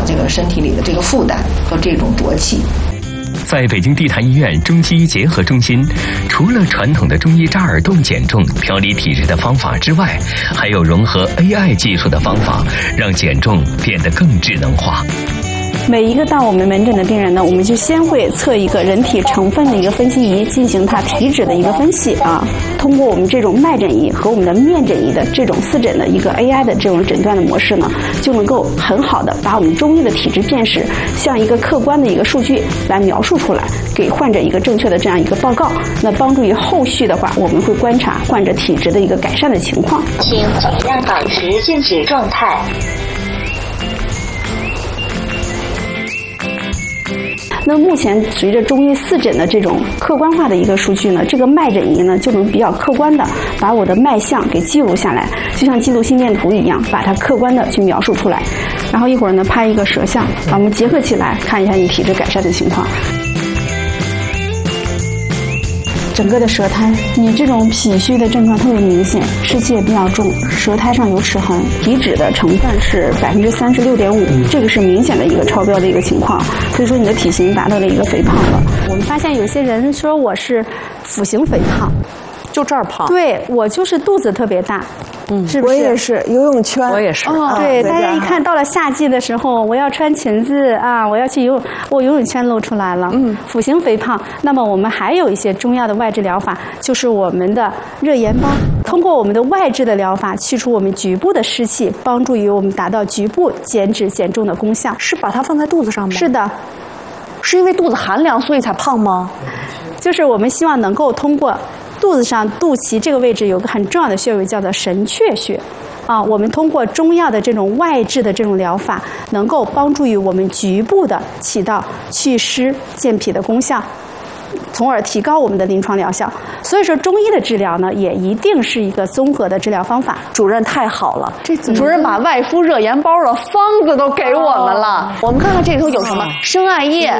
这个身体里的这个负担和这种浊气。 在北京地坛医院中西医结合中心，除了传统的中医扎耳洞减重、调理体质的方法之外，还有融合 AI 技术的方法，让减重变得更智能化。 每一个到我们门诊的病人呢，我们就先会测一个人体成分的一个分析仪，进行它体脂的一个分析啊。通过我们这种脉诊仪和我们的面诊仪的这种4诊的一个 AI 的这种诊断的模式呢，就能够很好的把我们中医的体质辨识，像一个客观的一个数据来描述出来，给患者一个正确的这样一个报告。那帮助于后续的话，我们会观察患者体质的一个改善的情况。 请尽量保持静止状态。 那目前随着中医4诊的这种客观化的一个数据呢，这个脉诊仪呢就能比较客观的把我的脉象给记录下来，就像记录心电图一样，把它客观的去描述出来。然后一会儿呢拍一个舌象，把我们结合起来看一下你体质改善的情况。整个的舌苔，你这种脾虚的症状特别明显，湿气也比较重，舌苔上有齿痕，体脂的成分是36.5%，这个是明显的一个超标的一个情况，所以说你的体型达到了一个肥胖了。我们发现有些人说我是腹型肥胖， 就这儿胖， 对，我就是肚子特别大。是不是？ 我也是游泳圈， 我也是。 对，大家一看到了夏季的时候，我要穿裙子啊，我要去游泳，我游泳圈露出来了。腹型肥胖。那么我们还有一些中药的外治疗法，就是我们的热盐包，通过我们的外治的疗法，去除我们局部的湿气，帮助于我们达到局部减脂减重的功效。 是把它放在肚子上吗？ 是的。 是因为肚子寒凉所以才胖吗？ 就是我们希望能够通过肚子上肚脐这个位置有个很重要的穴位叫做神阙穴，我们通过中药的这种外治的这种疗法，能够帮助于我们局部的起到祛湿健脾的功效，从而提高我们的临床疗效。所以说中医的治疗呢，也一定是一个综合的治疗方法。 主任太好了，主任把外敷热盐包的方子都给我们了。我们看看这里头有什么：生艾叶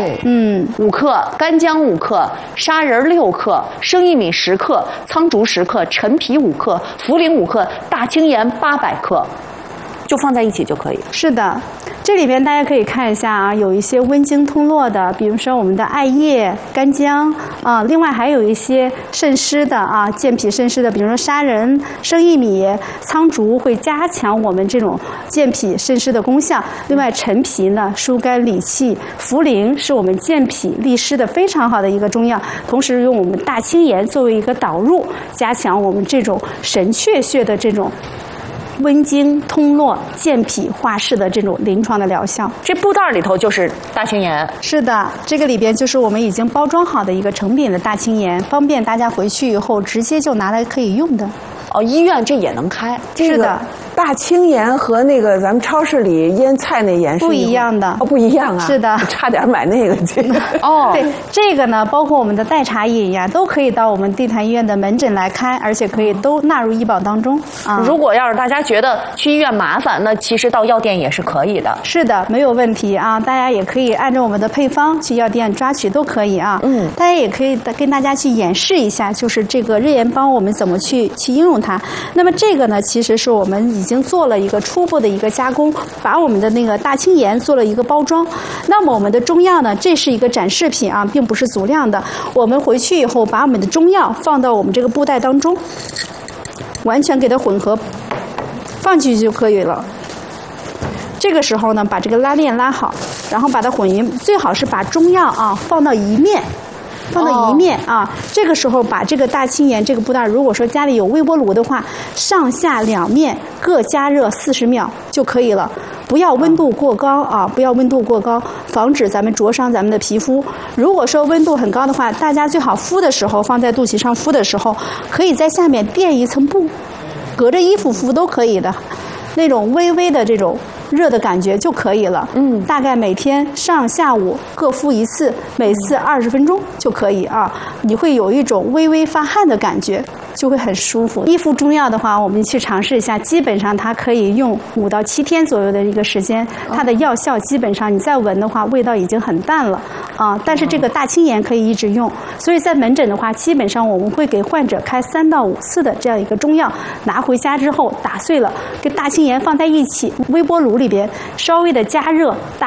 5克，干姜5克，砂仁6克，生薏米10克，苍术10克，陈皮5克，茯苓5克，大青盐800克，就放在一起就可以。 是的。这里边大家可以看一下啊，有一些温经通络的，比如说我们的艾叶、干姜啊，另外还有一些渗湿的啊，健脾渗湿的，比如说砂仁、生薏米、苍术会加强我们这种健脾渗湿的功效。另外陈皮呢，疏肝理气；茯苓是我们健脾利湿的非常好的一个中药，同时用我们大青盐作为一个导入，加强我们这种神阙穴的这种温经通络、健脾化湿的这种临床的疗效。 这布袋里头就是大青盐。 是的，这个里边就是我们已经包装好的一个成品的大青盐，方便大家回去以后直接就拿来可以用的。 医院这也能开。 是的。 大青盐和那个咱们超市里腌菜那盐是不一样的。 不一样啊。 是的。 差点买那个去。 对，这个呢，包括我们的代茶饮呀，都可以到我们地坛医院的门诊来开，而且可以都纳入医保当中。 如果要是大家觉得去医院麻烦，那其实到药店也是可以的。 是的，没有问题啊，大家也可以按照我们的配方去药店抓取都可以啊。大家也可以跟大家去演示一下，就是这个热盐包我们怎么去应用它。那么这个呢，其实是我们已经做了一个初步的一个加工，把我们的那个大青盐做了一个包装。那么我们的中药呢，这是一个展示品啊，并不是足量的。我们回去以后，把我们的中药放到我们这个布袋当中，完全给它混合放进去就可以了。这个时候呢，把这个拉链拉好，然后把它混匀，最好是把中药放到一面。这个时候把这个大青盐这个布袋，如果说家里有微波炉的话，上下两面各加热40秒就可以了。不要温度过高不要温度过高，防止咱们灼伤咱们的皮肤。如果说温度很高的话，大家最好敷的时候，放在肚脐上敷的时候，可以在下面垫一层布，隔着衣服敷都可以的，那种微微的这种热的感觉就可以了。大概每天上下午各敷一次，每次20分钟就可以啊。你会有一种微微发汗的感觉，就会很舒服。一服中药的话，我们去尝试一下，基本上它可以用5到7天左右的一个时间，它的药效基本上你再闻的话，味道已经很淡了啊。但是这个大青盐可以一直用，所以在门诊的话，基本上我们会给患者开3到5次的这样一个中药，拿回家之后打碎了，跟大青盐放在一起，微波炉里边稍微的加热。